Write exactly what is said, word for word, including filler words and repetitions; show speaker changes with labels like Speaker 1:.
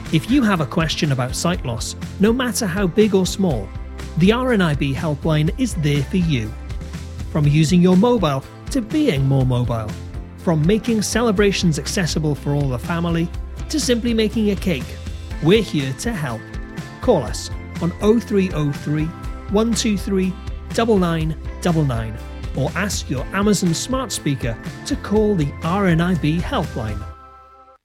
Speaker 1: If you have a question about sight loss, no matter how big or small, the R N I B helpline is there for you. From using your mobile to being more mobile, from making celebrations accessible for all the family to simply making a cake, we're here to help. Call us on oh three oh three, one two three, nine nine nine nine or ask your Amazon smart speaker to call the R N I B helpline.